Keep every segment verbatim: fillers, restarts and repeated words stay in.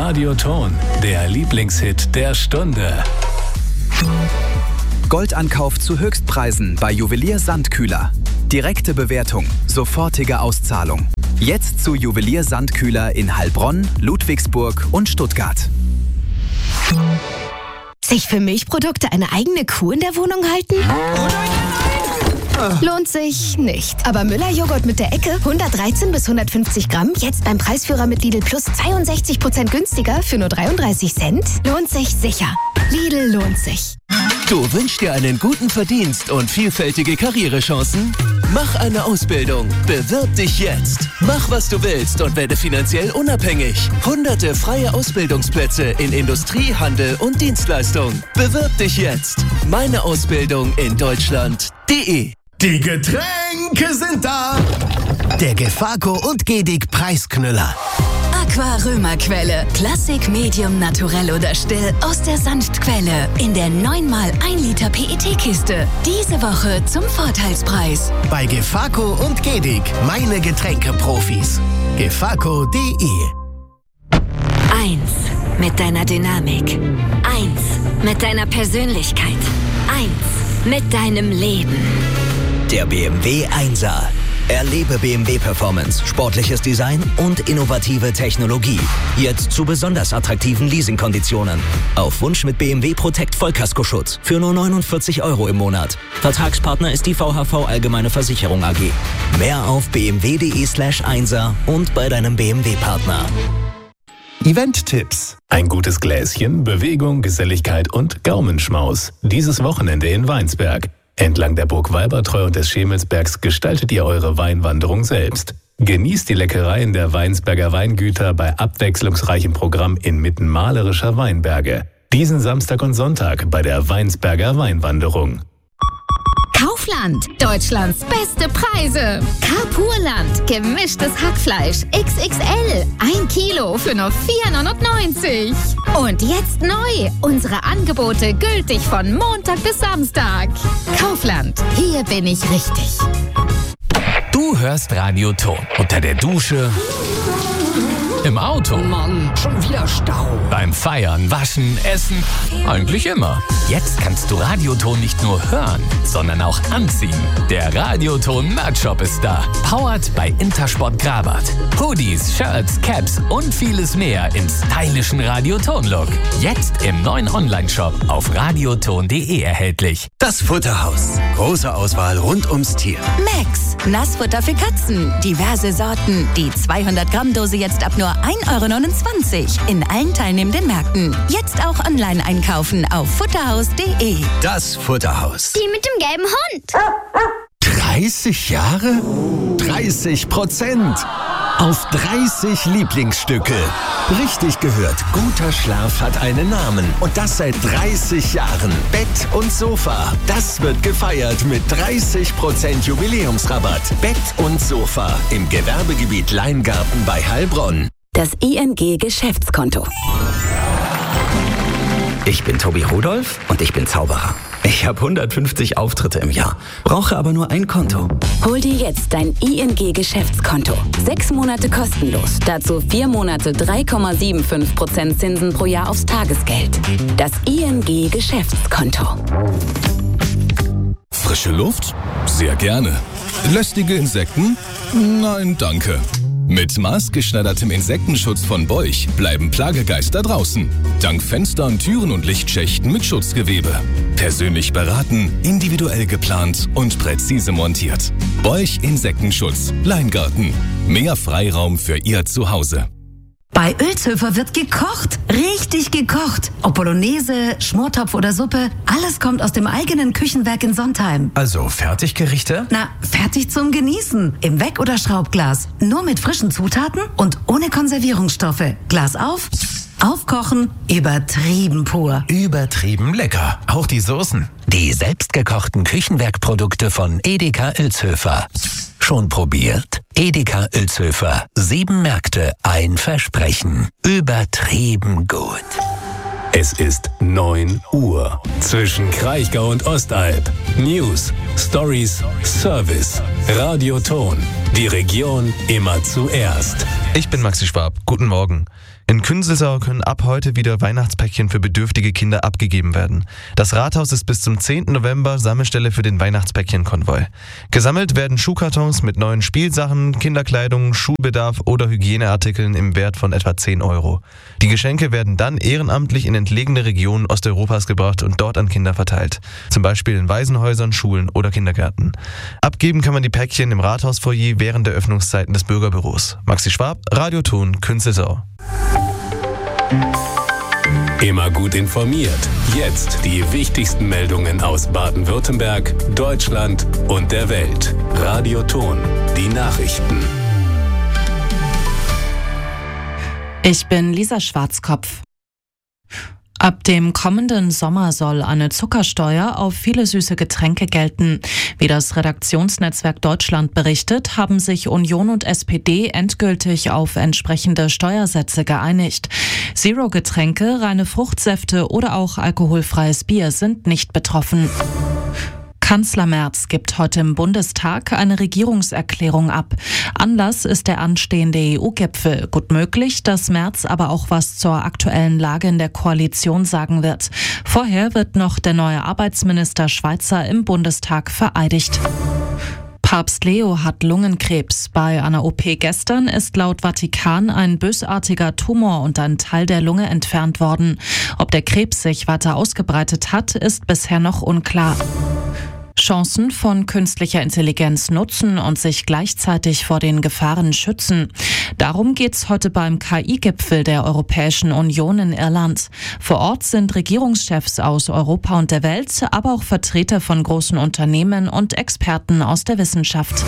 Radioton, der Lieblingshit der Stunde. Goldankauf zu Höchstpreisen bei Juwelier Sandkühler. Direkte Bewertung, sofortige Auszahlung. Jetzt zu Juwelier Sandkühler in Heilbronn, Ludwigsburg und Stuttgart. Sich für Milchprodukte eine eigene Kuh in der Wohnung halten? Lohnt sich nicht. Aber Müller-Joghurt mit der Ecke, hundertdreizehn bis hundertfünfzig Gramm, jetzt beim Preisführer mit Lidl Plus zweiundsechzig Prozent günstiger für nur dreiunddreißig Cent? Lohnt sich sicher. Lidl lohnt sich. Du wünschst dir einen guten Verdienst und vielfältige Karrierechancen? Mach eine Ausbildung. Bewirb dich jetzt. Mach, was du willst und werde finanziell unabhängig. Hunderte freie Ausbildungsplätze in Industrie, Handel und Dienstleistung. Bewirb dich jetzt. Meine Ausbildung in Deutschland punkt de. Die Getränke sind da. Der Gefaco und Gedig Preisknüller. Aqua Römer Quelle. Klassik, Medium, Naturell oder Still aus der Sanftquelle. In der neun mal ein Liter P E T-Kiste. Diese Woche zum Vorteilspreis. Bei Gefaco und Gedig. Meine Getränkeprofis. Gefaco punkt de. Eins mit deiner Dynamik. Eins mit deiner Persönlichkeit. Eins mit deinem Leben. Der B M W Einser. Erlebe B M W Performance, sportliches Design und innovative Technologie. Jetzt zu besonders attraktiven Leasingkonditionen. Auf Wunsch mit B M W Protect Vollkaskoschutz für nur neunundvierzig Euro im Monat. Vertragspartner ist die V H V Allgemeine Versicherung A G. Mehr auf b m w punkt de slash einser und bei deinem B M W-Partner. Event-Tipps. Ein gutes Gläschen, Bewegung, Geselligkeit und Gaumenschmaus. Dieses Wochenende in Weinsberg. Entlang der Burg Walbertreu und des Schemelsbergs gestaltet ihr eure Weinwanderung selbst. Genießt die Leckereien der Weinsberger Weingüter bei abwechslungsreichem Programm inmitten malerischer Weinberge. Diesen Samstag und Sonntag bei der Weinsberger Weinwanderung. Kaufland, Deutschlands beste Preise. Carpurland, gemischtes Hackfleisch X X L, ein Kilo für nur vier neunundneunzig. Und jetzt neu, unsere Angebote gültig von Montag bis Samstag. Kaufland, hier bin ich richtig. Du hörst Radioton unter der Dusche, im Auto. Mann, schon wieder Stau. Beim Feiern, Waschen, Essen. Eigentlich immer. Jetzt kannst du Radioton nicht nur hören, sondern auch anziehen. Der Radioton Merch-Shop ist da. Powered bei Intersport Grabat. Hoodies, Shirts, Caps und vieles mehr im stylischen Radioton-Look. Jetzt im neuen Online-Shop auf radioton punkt de erhältlich. Das Futterhaus. Große Auswahl rund ums Tier. Max, Nassfutter für Katzen. Diverse Sorten. Die zweihundert Gramm Dose jetzt ab nur ein Euro neunundzwanzig in allen teilnehmenden Märkten. Jetzt auch online einkaufen auf futterhaus punkt de. Das Futterhaus. Die mit dem gelben Hund. dreißig Jahre? dreißig Prozent. Auf dreißig Lieblingsstücke. Richtig gehört, guter Schlaf hat einen Namen. Und das seit dreißig Jahren. Bett und Sofa. Das wird gefeiert mit dreißig Prozent Jubiläumsrabatt. Bett und Sofa im Gewerbegebiet Leingarten bei Heilbronn. Das I N G Geschäftskonto. Ich bin Tobi Rudolph und ich bin Zauberer. Ich habe hundertfünfzig Auftritte im Jahr, brauche aber nur ein Konto. Hol dir jetzt dein I N G Geschäftskonto. Sechs Monate kostenlos. Dazu vier Monate drei Komma fünfundsiebzig Prozent Zinsen pro Jahr aufs Tagesgeld. Das I N G Geschäftskonto. Frische Luft? Sehr gerne. Lästige Insekten? Nein, danke. Mit maßgeschneidertem Insektenschutz von Beuch bleiben Plagegeister draußen. Dank Fenstern, Türen und Lichtschächten mit Schutzgewebe. Persönlich beraten, individuell geplant und präzise montiert. Beuch Insektenschutz. Leingarten. Mehr Freiraum für Ihr Zuhause. Bei Ölzhöfer wird gekocht. Richtig gekocht. Ob Bolognese, Schmortopf oder Suppe, alles kommt aus dem eigenen Küchenwerk in Sontheim. Also Fertiggerichte? Na, fertig zum Genießen. Im Weck- oder Schraubglas. Nur mit frischen Zutaten und ohne Konservierungsstoffe. Glas auf, aufkochen, übertrieben pur. Übertrieben lecker. Auch die Soßen. Die selbstgekochten Küchenwerkprodukte von Edeka Ölzhöfer. Schon probiert? Edeka Ölzhöfer. Sieben Märkte, ein Versprechen. Übertrieben gut. Es ist neun Uhr. Zwischen Kraichgau und Ostalb. News, Stories, Service. Radioton. Die Region immer zuerst. Ich bin Maxi Schwab. Guten Morgen. In Künzelsau können ab heute wieder Weihnachtspäckchen für bedürftige Kinder abgegeben werden. Das Rathaus ist bis zum zehnten November Sammelstelle für den Weihnachtspäckchenkonvoi. Gesammelt werden Schuhkartons mit neuen Spielsachen, Kinderkleidung, Schulbedarf oder Hygieneartikeln im Wert von etwa zehn Euro. Die Geschenke werden dann ehrenamtlich in entlegene Regionen Osteuropas gebracht und dort an Kinder verteilt. Zum Beispiel in Waisenhäusern, Schulen oder Kindergärten. Abgeben kann man die Päckchen im Rathausfoyer während der Öffnungszeiten des Bürgerbüros. Maxi Schwab, Radioton, Künzelsau. Immer gut informiert. Jetzt die wichtigsten Meldungen aus Baden-Württemberg, Deutschland und der Welt. Radioton, die Nachrichten. Ich bin Lisa Schwarzkopf. Ab dem kommenden Sommer soll eine Zuckersteuer auf viele süße Getränke gelten. Wie das Redaktionsnetzwerk Deutschland berichtet, haben sich Union und S P D endgültig auf entsprechende Steuersätze geeinigt. Zero-Getränke, reine Fruchtsäfte oder auch alkoholfreies Bier sind nicht betroffen. Kanzler Merz gibt heute im Bundestag eine Regierungserklärung ab. Anlass ist der anstehende E U-Gipfel. Gut möglich, dass Merz aber auch was zur aktuellen Lage in der Koalition sagen wird. Vorher wird noch der neue Arbeitsminister Schweizer im Bundestag vereidigt. Papst Leo hat Lungenkrebs. Bei einer O P gestern ist laut Vatikan ein bösartiger Tumor und ein Teil der Lunge entfernt worden. Ob der Krebs sich weiter ausgebreitet hat, ist bisher noch unklar. Chancen von künstlicher Intelligenz nutzen und sich gleichzeitig vor den Gefahren schützen. Darum geht's heute beim K I-Gipfel der Europäischen Union in Irland. Vor Ort sind Regierungschefs aus Europa und der Welt, aber auch Vertreter von großen Unternehmen und Experten aus der Wissenschaft.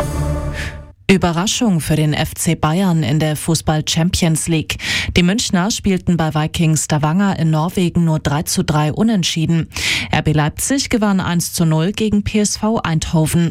Überraschung für den F C Bayern in der Fußball-Champions League. Die Münchner spielten bei Viking Stavanger in Norwegen nur drei zu drei unentschieden. R B Leipzig gewann eins zu null gegen P S V Eindhoven.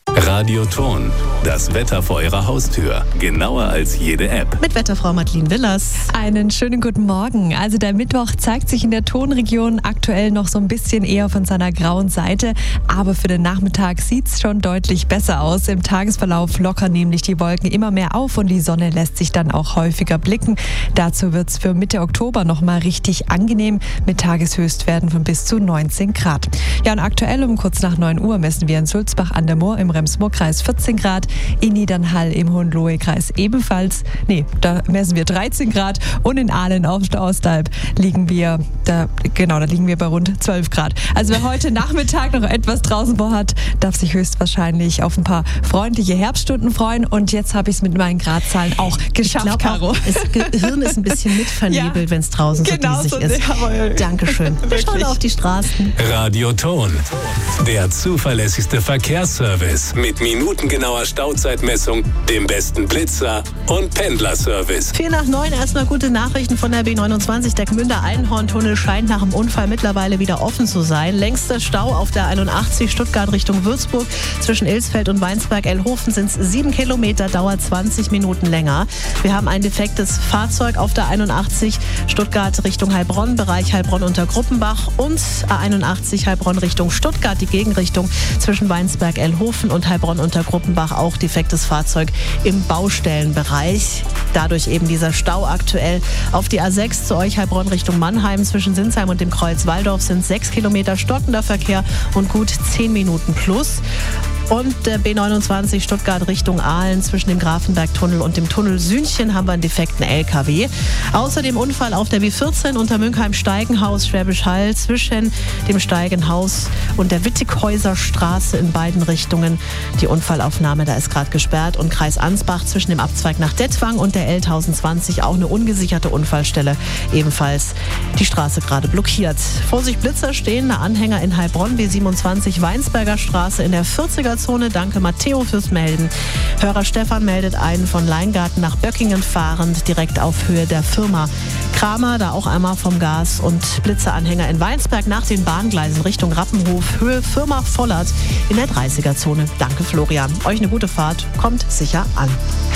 Radioton, das Wetter vor Ihrer Haustür. Genauer als jede App. Mit Wetterfrau Madeleine Willers. Einen schönen guten Morgen. Also der Mittwoch zeigt sich in der Tonregion aktuell noch so ein bisschen eher von seiner grauen Seite. Aber für den Nachmittag sieht es schon deutlich besser aus. Im Tagesverlauf lockern nämlich die Wolken immer mehr auf und die Sonne lässt sich dann auch häufiger blicken. Dazu wird es für Mitte Oktober nochmal richtig angenehm mit Tageshöchstwerten von bis zu neunzehn Grad. Ja, und aktuell um kurz nach neun Uhr messen wir in Sulzbach an der Moor im Rems-Murr-Kreis vierzehn Grad, in Niedernhall im Hohenlohe-Kreis ebenfalls, nee, da messen wir dreizehn Grad und in Ahlen auf Staustalb liegen wir, da, genau, da liegen wir bei rund zwölf Grad. Also wer heute Nachmittag noch etwas draußen vorhat, darf sich höchstwahrscheinlich auf ein paar freundliche Herbststunden freuen und jetzt habe ich es mit meinen Gradzahlen auch geschafft, ich Caro. Auch, das Gehirn ist ein bisschen mitvernebelt, ja, wenn es draußen genau so diesig so ist. Jawohl. Dankeschön. Wir schauen auf die Straßen. Radioton, der zuverlässigste Verkehrsservice. Mit minutengenauer Stauzeitmessung, dem besten Blitzer und Pendlerservice. Vier nach neun, erstmal gute Nachrichten von der B neunundzwanzig. Der Gmünder Einhorntunnel scheint nach dem Unfall mittlerweile wieder offen zu sein. Längster Stau auf der einundachtzig Stuttgart Richtung Würzburg. Zwischen Ilsfeld und Weinsberg-Elhofen sind es sieben Kilometer, dauert zwanzig Minuten länger. Wir haben ein defektes Fahrzeug auf der einundachtzig Stuttgart Richtung Heilbronn, Bereich Heilbronn unter Gruppenbach und A einundachtzig Heilbronn Richtung Stuttgart, die Gegenrichtung zwischen Weinsberg-Elhofen und Heilbronn unter Gruppenbach, auch defektes Fahrzeug im Baustellenbereich. Dadurch eben dieser Stau aktuell auf die A sechs zu euch Heilbronn Richtung Mannheim. Zwischen Sinsheim und dem Kreuz Walldorf sind sechs Kilometer stockender Verkehr und gut zehn Minuten plus. Und der B neunundzwanzig Stuttgart Richtung Aalen zwischen dem Grafenbergtunnel und dem Tunnel Sühnchen haben wir einen defekten L K W. Außerdem Unfall auf der B vierzehn unter Münkheim-Steigenhaus, Schwäbisch Hall zwischen dem Steigenhaus und der Wittighäuser Straße in beiden Richtungen. Die Unfallaufnahme, da ist gerade gesperrt. Und Kreis Ansbach zwischen dem Abzweig nach Dettwang und der L tausendzwanzig auch eine ungesicherte Unfallstelle. Ebenfalls die Straße gerade blockiert. Vorsicht Blitzer, stehende Anhänger in Heilbronn, B siebenundzwanzig Weinsberger Straße in der vierziger Zone. Danke Matteo fürs Melden. Hörer Stefan meldet einen von Leingarten nach Böckingen fahrend, direkt auf Höhe der Firma Kramer, da auch einmal vom Gas und Blitzeranhänger in Weinsberg nach den Bahngleisen Richtung Rappenhof, Höhe Firma Vollert in der dreißiger Zone. Danke Florian. Euch eine gute Fahrt, kommt sicher an.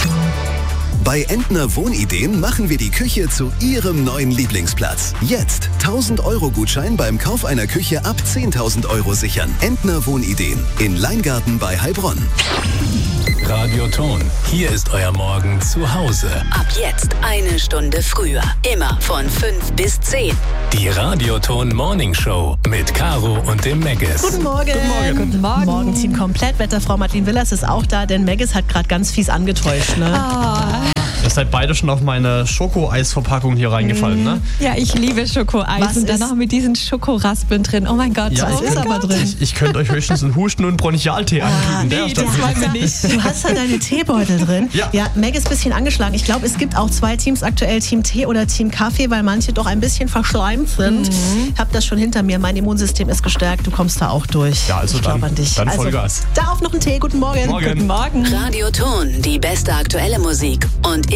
Bei Entner Wohnideen machen wir die Küche zu Ihrem neuen Lieblingsplatz. Jetzt tausend Euro Gutschein beim Kauf einer Küche ab zehntausend Euro sichern. Entner Wohnideen in Leingarten bei Heilbronn. Radioton. Hier ist euer Morgen zu Hause. Ab jetzt eine Stunde früher. Immer von fünf bis zehn. Die Radioton Morning Show mit Caro und dem Meggis. Guten Morgen. Guten Morgen. Guten Morgen. Morgenteam komplett. Wetterfrau Martin Willers ist auch da, denn Meggis hat gerade ganz fies angetäuscht. Ne? Ah. Ihr seid beide schon auf meine Schokoeisverpackung hier reingefallen, ne? Ja, ich liebe Schokoeis. Was und dann noch mit diesen Schokoraspeln drin. Oh mein Gott, Ja, was ich ist könnt- aber drin? Ich, ich könnte euch höchstens einen Husten- und Bronchialtee anbieten. Der nee, ist dann das für wollen wir dich. nicht. Du hast da deine Teebeutel drin. Ja. Ja, Meg ist ein bisschen angeschlagen. Ich glaube, es gibt auch zwei Teams aktuell, Team Tee oder Team Kaffee, weil manche doch ein bisschen verschleimt sind. Mhm. Ich habe das schon hinter mir. Mein Immunsystem ist gestärkt. Du kommst da auch durch. Ja, also ich glaube dann- an dich. dann also, Vollgas. Da auf noch einen Tee. Guten Morgen. Morgen. Guten Morgen. Radioton, die beste aktuelle Musik und